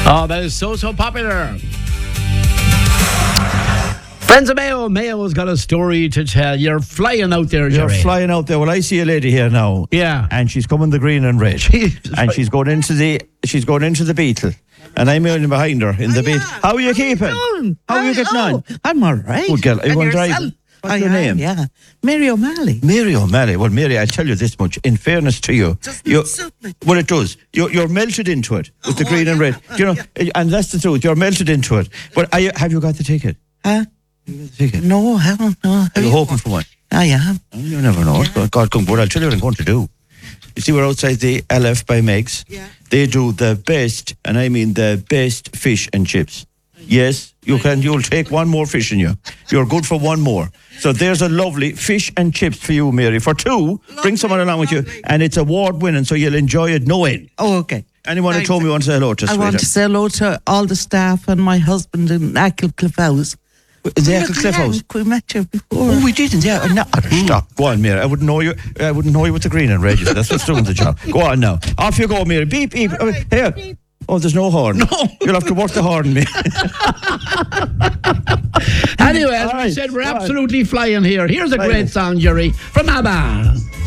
Oh, that is so popular. Friends of Mayo, Mayo's got a story to tell. You're flying out there, Jerry. You're flying out there. Well, I see a lady here now. Yeah. And she's coming the green and red. And she's going into the Beetle. And I'm in behind her in the Beetle. How are you keeping? How are you getting on? I'm all right. Good girl. Are you going yourself? driving? What's your name? Yeah. Mary O'Malley. Mary O'Malley. Well, Mary, I'll tell you this much. In fairness to you, well, it does. You're melted into it with the green and red. You know, and that's the truth. You're melted into it. But have you got the ticket? Huh? Ticket? No, I haven't. No. Are you hoping for one? I am. You never know. God come, but I'll tell you what I'm going to do. You see, we're outside the LF by Meg's. Yeah. They do the best, and I mean the best fish and chips. Yes, you'll take one more fish in you. You're good for one more. So there's a lovely fish and chips for you, Mary. For two, bring someone along with you. And it's award winning, so you'll enjoy it no end. Oh, okay. Anyone who told me want to say hello to us? I want to say hello to all the staff and my husband in Cliff House. The Cliff House. We met you before. Oh, we didn't. Yeah. No, stop. Go on, Mary. I wouldn't know you with the green and red. That's what's doing the job. Go on now. Off you go, Mary. Beep, beep. Here. Beep. Oh, there's no horn. No. You'll have to work the horn, me. Anyway, as we said, we're absolutely flying here. Here's a great song, Jerry, from ABBA.